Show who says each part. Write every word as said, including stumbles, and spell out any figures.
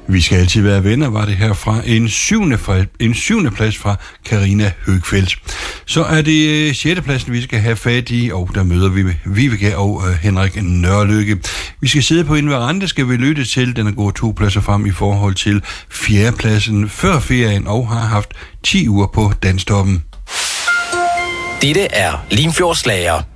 Speaker 1: Vi skal altid være venner, var det her fra en syvende, fra, en syvende plads fra Karina Høgfeldt. Så er det sjette pladsen, vi skal have fat i, og der møder vi Vibeke og uh, Henrik Nørlykke. Vi skal sidde på en veranda, skal vi lytte til. Den er gået to pladser frem i forhold til fjerde pladsen før ferien, og har haft ti uger på danstoppen.
Speaker 2: Dette er Limfjords Slager.